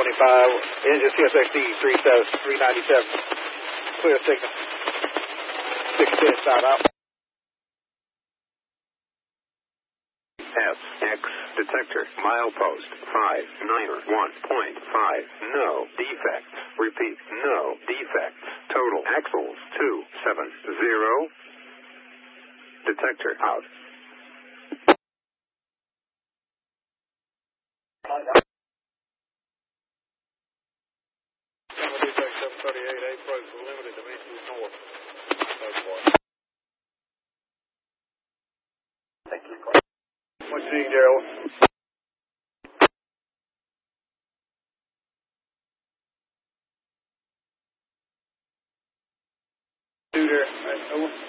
engine CSXD 397, clear signal, 610 start out. FX detector, milepost 591.5, no defects. Repeat, no defects. Total axles 270. Detector out. Defect 738, approach limited dimensions north. Thank you. What you need, Gerald? Shooter,